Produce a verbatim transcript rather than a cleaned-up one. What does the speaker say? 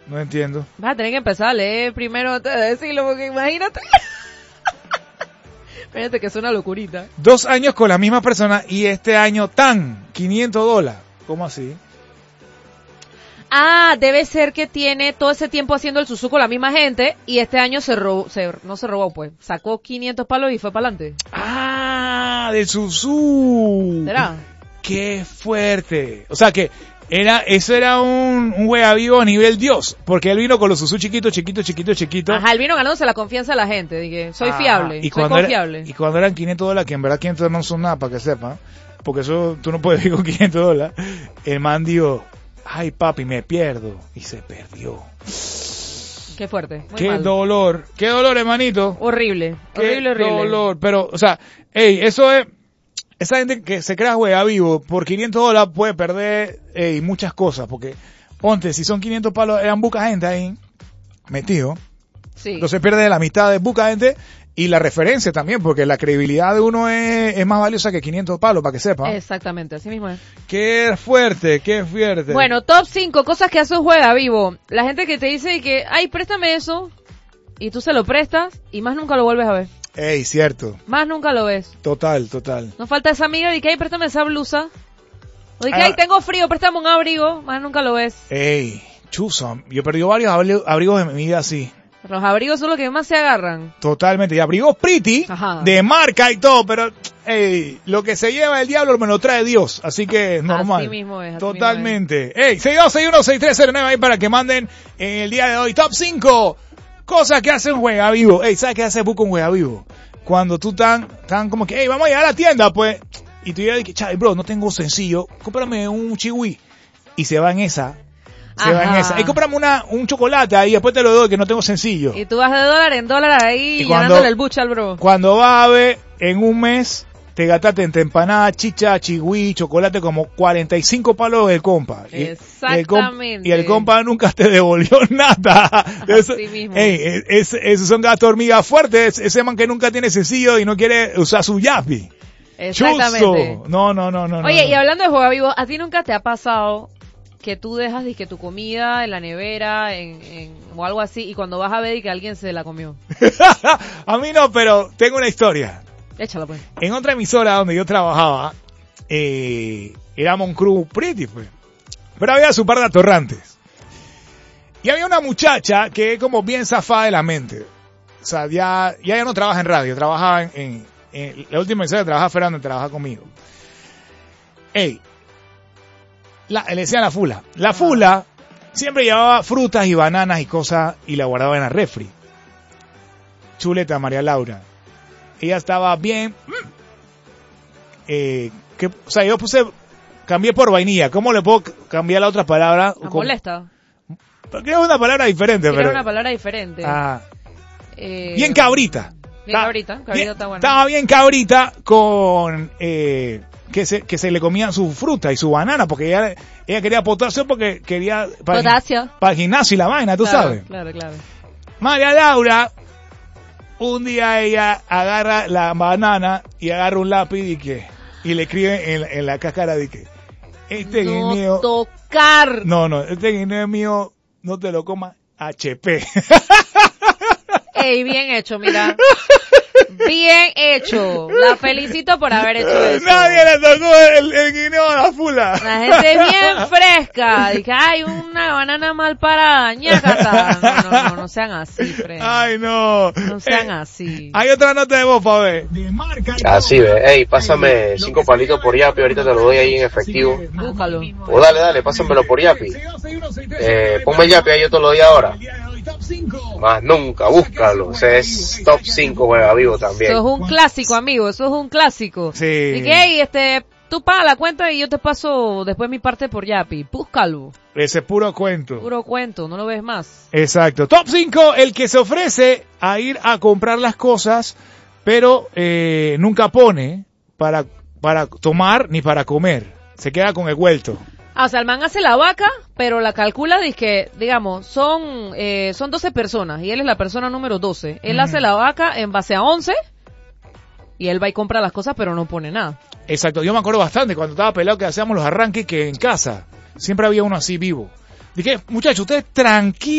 No entiendo. Vas a tener que empezar a leer primero antes de decirlo, porque imagínate. Imagínate que es una locurita. Dos años con la misma persona y este año tan quinientos dólares. ¿Cómo así? Ah, debe ser que tiene todo ese tiempo haciendo el susú con la misma gente y este año se robó, se, no se robó pues, sacó quinientos palos y fue para adelante. Ah, del susú. ¿Será? Qué fuerte. O sea que era, eso era un, un hueá vivo a nivel Dios, porque él vino con los susú chiquitos, chiquitos, chiquitos, chiquitos. Ajá, él vino ganándose la confianza de la gente, dije, soy Ajá. fiable, y soy cuando confiable. Era, y cuando eran quinientos dólares, que en verdad quinientos dólares no son nada, para que sepan, porque eso tú no puedes ir con quinientos dólares, el man dijo, ay papi, me pierdo, y se perdió. Qué fuerte, muy Qué mal. dolor, qué dolor, hermanito. Horrible, Qué horrible, horrible. dolor, pero, o sea, ey, eso es, esa gente que se crea juega vivo, por quinientos dólares puede perder, ey, muchas cosas, porque, ponte, si son quinientos palos, eran buca gente ahí, metido. Sí. Entonces pierde la amistad de buca gente y la referencia también, porque la credibilidad de uno es, es más valiosa que quinientos palos, para que sepa. Exactamente, así mismo es. Qué fuerte, qué fuerte. Bueno, top cinco cosas que hace un juega vivo. La gente que te dice que, ay, préstame eso, y tú se lo prestas, y más nunca lo vuelves a ver. Ey, cierto. Más nunca lo ves. Total, total. No falta esa amiga de que, ay, préstame esa blusa. O de que, Ah. ay, tengo frío, préstame un abrigo. Más nunca lo ves. Ey, chuzo. Yo he perdido varios abri- abrigos de mi vida así. Los abrigos son los que más se agarran. Totalmente. Y abrigos pretty, Ajá. de marca y todo, pero, ey, lo que se lleva el diablo me lo trae Dios. Así que es normal. Así mismo es. Así Totalmente. Ey, seis dos seis uno seis tres cero nueve ahí para que manden en el día de hoy. Top cinco cosas que hace un juega vivo. Ey, ¿sabes qué hace busca un juega vivo? Cuando tú tan, tan como que, ey, vamos a llegar a la tienda, pues, y tú dices, Chavi, bro, no tengo sencillo, cómprame un chihui. Y se va en esa. Se Ajá. va en esa. Y cómprame una, un chocolate ahí, después te lo doy, que no tengo sencillo. Y tú vas de dólar en dólar ahí, Y cuando- llenándole el buche al bro. Cuando vas a ver, en un mes, te gastaste entre empanada, chicha, chigüí, chocolate, como cuarenta y cinco palos del compa. Y- Exactamente. Y el, compa, y el compa nunca te devolvió nada. Eso, Así mismo. Ey, es, es- esos son gastos hormigas fuertes. Ese man que nunca tiene sencillo y no quiere usar su yapi. Exactamente. Chuzo. No, no, no, no. Oye, no, y hablando de juega vivo, ¿a ti nunca te ha pasado que tú dejas que tu comida en la nevera en, en, o algo así y cuando vas a ver y que alguien se la comió? A mí no, pero tengo una historia. Échala pues. En otra emisora donde yo trabajaba, eh, éramos un crew pretty, pues. Pero había su par de atorrantes. Y había una muchacha que es como bien zafada de la mente. O sea, ya, ya ella no trabaja en radio, trabajaba en, en, en la última emisora que trabajaba Fernando, trabajaba conmigo. Ey, la, le decían la fula. La fula siempre llevaba frutas y bananas y cosas y la guardaba en la refri. Chuleta María Laura. Ella estaba bien, eh, que, o sea, yo puse, cambié por vainilla. ¿Cómo le puedo cambiar la otra palabra? ¿Nos Con- molesta? Porque es una palabra diferente, Era pero una palabra diferente. ah, Eh, bien cabrita. Bien Ta- cabrita, cabrita bien- está buena. Estaba bien cabrita con eh, que se que se le comían su fruta y su banana porque ella, ella quería potasio porque quería para, Potasio. para el gimnasio y la vaina, tú Claro, sabes. Claro, claro. María Laura, un día ella agarra la banana y agarra un lápiz y que y le escribe en, en la cáscara de que este No guineo, tocar. no, no, este guineo es mío, no te lo comas H P. Ey, bien hecho, mira. Bien hecho. La felicito por haber hecho eso. Nadie le tocó el, el guineo a la fula. La gente es bien fresca. Dije, ay, una banana mal parada. ñácata. No, no, no, no sean así, Fred. Ay, no. No sean Eh, así. Hay otra nota de voz, pa' ver. Así ve, ey, pásame cinco palitos por Yapi, ahorita te lo doy ahí en efectivo. Búscalo. O dale, dale, pásamelo por Yapi. Eh, ponme el Yapi ahí, yo te lo doy ahora. Más nunca, búscalo. Ese es top cinco juega vivo también. Eso es un clásico, amigo. Eso es un clásico. Sí. Dije, hey, este, tú paga la cuenta y yo te paso después mi parte por Yapi. Búscalo. Ese puro cuento. Puro cuento, no lo ves más. Exacto. Top cinco, el que se ofrece a ir a comprar las cosas, pero eh, nunca pone para, para tomar ni para comer. Se queda con el vuelto. Ah, o sea, el man hace la vaca, pero la calcula, dice, digamos, son eh, son doce personas y él es la persona número doce. Él Mm. hace la vaca en base a once y él va y compra las cosas, pero no pone nada. Exacto. Yo me acuerdo bastante cuando estaba pelado que hacíamos los arranques que en casa siempre había uno así vivo. Dije, muchachos, ustedes tranquilos.